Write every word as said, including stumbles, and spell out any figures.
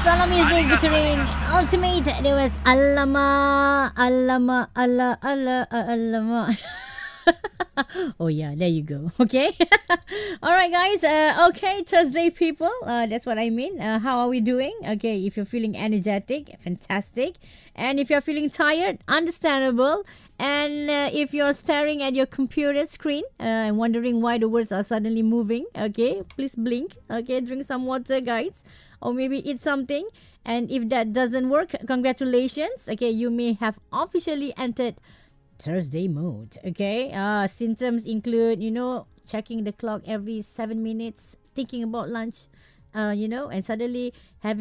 Solo Music featuring Ultimate. There was Alama, Alama, Allah, Allah, Alama. Oh yeah, there you go. Okay. All right, guys. Uh, okay, Thursday people. Uh, that's what I mean. Uh, how are we doing? Okay, if you're feeling energetic, fantastic. And if you're feeling tired, understandable. And uh, if you're staring at your computer screen uh, and wondering why the words are suddenly moving, okay, please blink. Okay, drink some water, guys, or maybe eat something. And if that doesn't work, congratulations. Okay, you may have officially entered Thursday mode. Okay. Uh, symptoms include, you know, checking the clock every seven minutes, thinking about lunch, uh, you know, and suddenly having